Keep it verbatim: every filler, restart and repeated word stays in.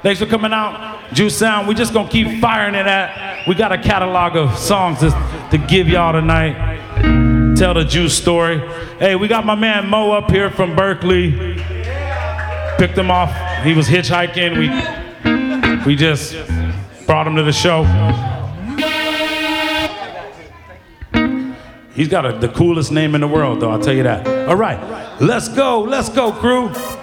Thanks for coming out, Juice Sound. We just gonna keep firing it at. We got a catalog of songs to, to give y'all tonight. Tell the Juice story. Hey, we got my man Mo up here from Berkeley. Picked him off. He was hitchhiking. We we just brought him to the show. He's got a, the coolest name in the world, though, I'll tell you that. All right, let's go, let's go, crew.